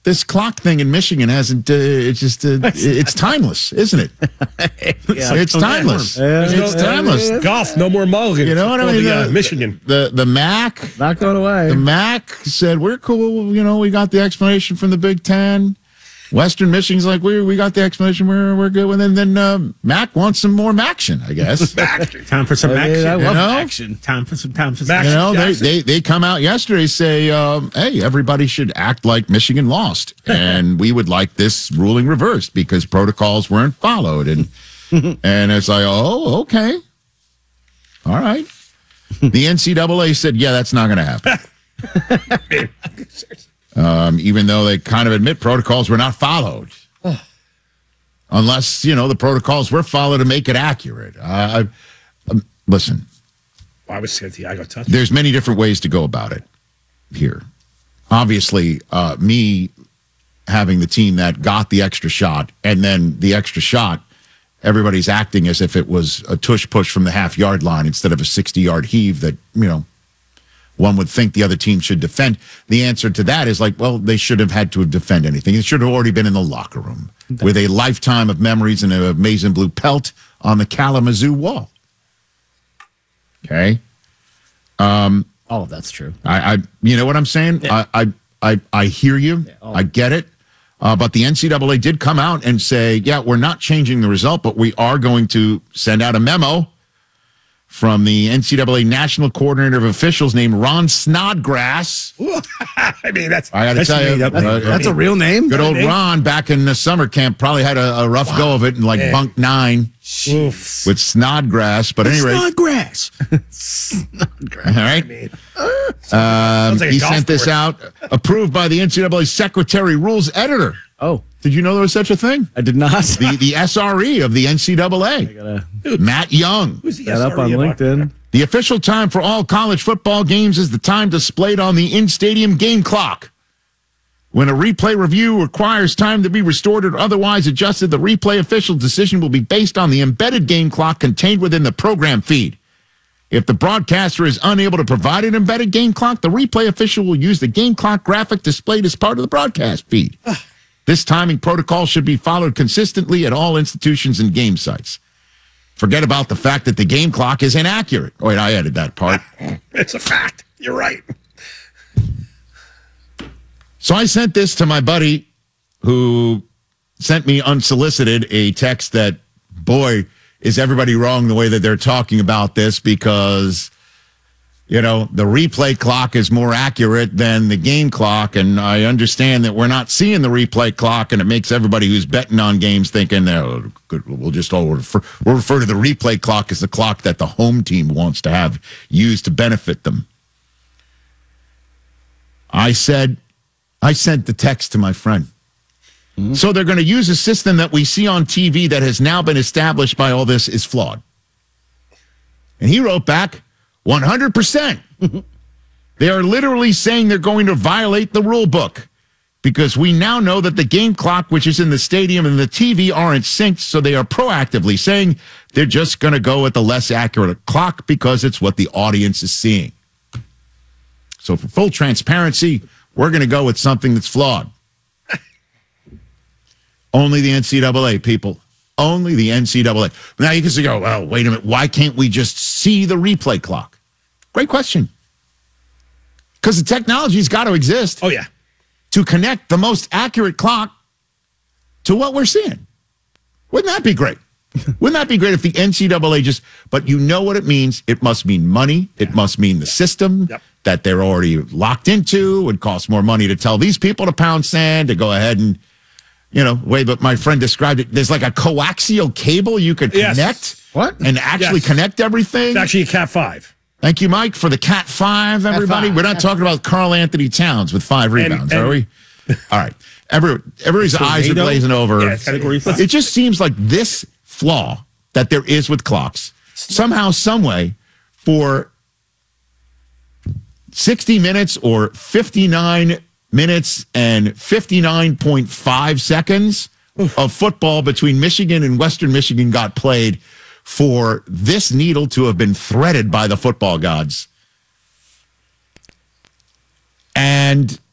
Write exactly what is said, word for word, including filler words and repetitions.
this clock thing in Michigan hasn't. Uh, it's just. Uh, it's timeless, isn't it? yeah. It's timeless. Yeah. It's timeless. Yeah. Golf, no more mulligans. You know what I mean? The, uh, The- Michigan. The the M A C. Not going away. The M A C said we're cool. You know, we got the explanation from the Big Ten. Western Michigan's like we we got the explanation. We're we're good. And then then uh, M A C wants some more action, I guess. Time for some I mean, action. I You love know? action. Time for some time for some Max- You know, they, Jackson. they they come out yesterday say, um, hey, everybody should act like Michigan lost, and we would like this ruling reversed because protocols weren't followed. And and it's like, oh, okay, all right. The N C double A said, yeah, that's not going to happen. Um, even though they kind of admit protocols were not followed. Unless, you know, the protocols were followed to make it accurate. Uh, I, um, listen, I was Santiago touch. there's many different ways to go about it here. Obviously, uh, me having the team that got the extra shot and then the extra shot, everybody's acting as if it was a tush push from the half yard line instead of a sixty yard heave that, you know, one would think the other team should defend. The answer to that is like, well, they should have had to have defend anything. It should have already been in the locker room with a lifetime of memories and a amazing blue pelt on the Kalamazoo wall. Okay. All of that's true. I, I you know what I'm saying? Yeah. I, I, I, I hear you. oh. I get it. Uh, but the N C double A did come out and say, yeah, we're not changing the result, but we are going to send out a memo from the N C double A National Coordinator of Officials named Ron Snodgrass. I mean, that's. I got to that's tell you, made up. uh, That's a real name. good old name? Ron back in the summer camp probably had a, a rough go of it in like Man. bunk nine Oof. with Snodgrass. But anyway, Snodgrass. all right. Um, Sounds like a he golf sent this course. out, approved by the N C double A Secretary Rules Editor. Oh, Did you know there was such a thing? I did not. The the S R E of the N C double A, gotta Matt Young. Who's the get up on S R E of LinkedIn. The official time for all college football games is the time displayed on the in-stadium game clock. When a replay review requires time to be restored or otherwise adjusted, the replay official decision will be based on the embedded game clock contained within the program feed. If the broadcaster is unable to provide an embedded game clock, the replay official will use the game clock graphic displayed as part of the broadcast feed. This timing protocol should be followed consistently at all institutions and game sites. Forget about the fact that the game clock is inaccurate. Oh, wait, I added that part. It's a fact. You're right. So I sent this to my buddy who sent me unsolicited a text that, boy, is everybody wrong the way that they're talking about this because, you know, the replay clock is more accurate than the game clock. And I understand that we're not seeing the replay clock and it makes everybody who's betting on games thinking, oh, good, we'll just all refer, we'll refer to the replay clock as the clock that the home team wants to have used to benefit them. I said, I sent the text to my friend. Mm-hmm. So they're going to use a system that we see on T V that has now been established by all this is flawed. And he wrote back, one hundred percent. They are literally saying they're going to violate the rule book because we now know that the game clock, which is in the stadium and the T V aren't synced, so they are proactively saying they're just going to go with the less accurate clock because it's what the audience is seeing. So for full transparency, we're going to go with something that's flawed. Only the N C double A, people. Only the N C double A. Now you can say, oh, well, wait a minute. Why can't we just see the replay clock? Great question. Because the technology's got to exist Oh, yeah. to connect the most accurate clock to what we're seeing. Wouldn't that be great? Wouldn't that be great if the N C double A just, but you know what it means? It must mean money. It must mean the system Yep. that they're already locked into. It would cost more money to tell these people to pound sand, to go ahead and, you know, wait, but my friend described it. There's like a coaxial cable you could Yes. connect. What? And actually Yes. connect everything. It's actually a Cat five. Thank you, Mike, for the Cat five, everybody. five. We're not talking about Carl Anthony Towns with five rebounds, and- are we? All right. Every, everybody's eyes are Tornado? glazing over. Yeah, it's Category five. It just seems like this flaw that there is with clocks, somehow, some way, for sixty minutes or fifty-nine minutes and fifty-nine point five seconds of football between Michigan and Western Michigan got played, for this needle to have been threaded by the football gods. And